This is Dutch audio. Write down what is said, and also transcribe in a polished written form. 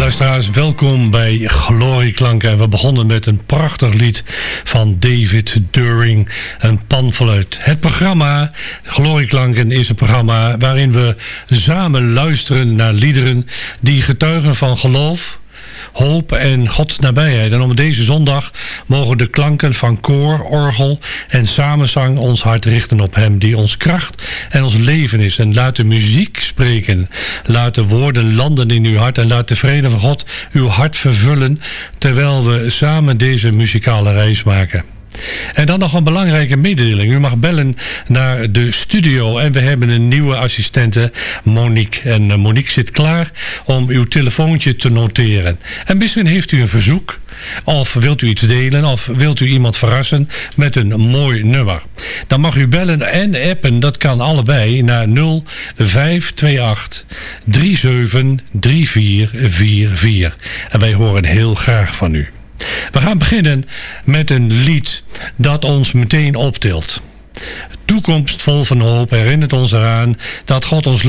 Luisteraars, welkom bij Glorieklanken. We begonnen met een prachtig lied van David During, een panfluit. Het programma Glorieklanken is een programma waarin we samen luisteren naar liederen die getuigen van geloof, hoop en Gods nabijheid. En op deze zondag mogen de klanken van koor, orgel en samenzang ons hart richten op Hem die ons kracht en ons leven is. En laat de muziek spreken. Laat de woorden landen in uw hart en laat de vrede van God uw hart vervullen terwijl we samen deze muzikale reis maken. En dan nog een belangrijke mededeling. U mag bellen naar de studio en we hebben een nieuwe assistente, Monique. En Monique zit klaar om uw telefoontje te noteren. En misschien heeft u een verzoek, of wilt u iets delen, of wilt u iemand verrassen met een mooi nummer. Dan mag u bellen en appen, dat kan allebei, naar 0528 37 3444. En wij horen heel graag van u. We gaan beginnen met een lied dat ons meteen optilt. Toekomst vol van hoop herinnert ons eraan dat God ons